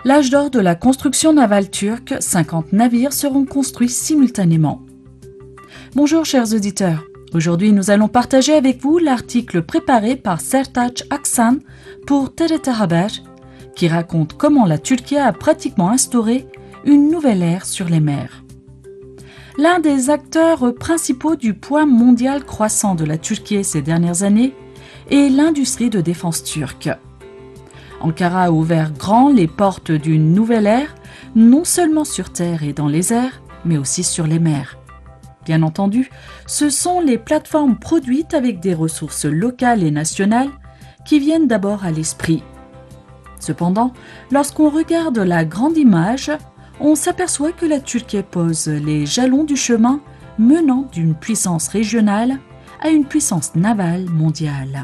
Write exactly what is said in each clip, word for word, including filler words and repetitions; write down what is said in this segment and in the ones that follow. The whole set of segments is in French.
L'âge d'or de la construction navale turque, cinquante navires seront construits simultanément. Bonjour chers auditeurs, aujourd'hui nous allons partager avec vous l'article préparé par Sertaç Aksan pour T R T Haber, qui raconte comment la Turquie a pratiquement instauré une nouvelle ère sur les mers. L'un des acteurs principaux du poids mondial croissant de la Turquie ces dernières années est l'industrie de défense turque. Ankara a ouvert grand les portes d'une nouvelle ère, non seulement sur terre et dans les airs, mais aussi sur les mers. Bien entendu, ce sont les plateformes produites avec des ressources locales et nationales qui viennent d'abord à l'esprit. Cependant, lorsqu'on regarde la grande image, on s'aperçoit que la Turquie pose les jalons du chemin menant d'une puissance régionale à une puissance navale mondiale.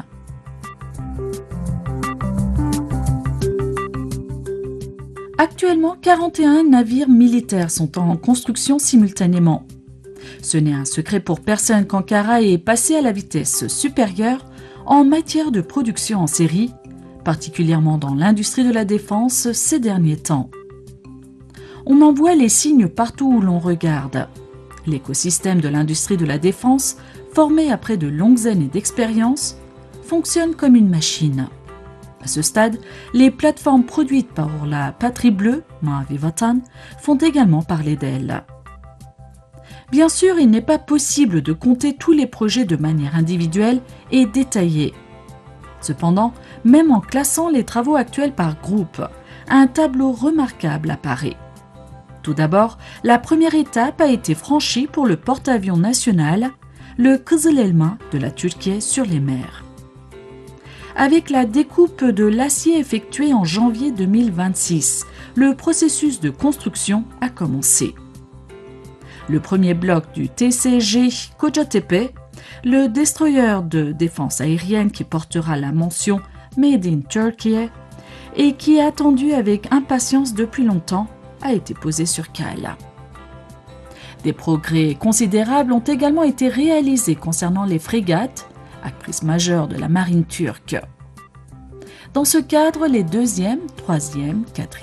Actuellement, quarante et un navires militaires sont en construction simultanément. Ce n'est un secret pour personne qu'Ankara est passé à la vitesse supérieure en matière de production en série, particulièrement dans l'industrie de la défense ces derniers temps. On en voit les signes partout où l'on regarde. L'écosystème de l'industrie de la défense, formé après de longues années d'expérience, fonctionne comme une machine. À ce stade, les plateformes produites par la Patrie Bleue, Mavi Vatan, font également parler d'elles. Bien sûr, il n'est pas possible de compter tous les projets de manière individuelle et détaillée. Cependant, même en classant les travaux actuels par groupe, un tableau remarquable apparaît. Tout d'abord, la première étape a été franchie pour le porte-avions national, le Kızıl Elma de la Turquie sur les mers. Avec la découpe de l'acier effectuée en janvier deux mille vingt-six, le processus de construction a commencé. Le premier bloc du T C G Kocatepe, le destroyer de défense aérienne qui portera la mention Made in Turkey et qui est attendu avec impatience depuis longtemps, a été posé sur cale. Des progrès considérables ont également été réalisés concernant les frégates, actrices majeures de la marine turque. Dans ce cadre, les deuxième, troisième, quatrième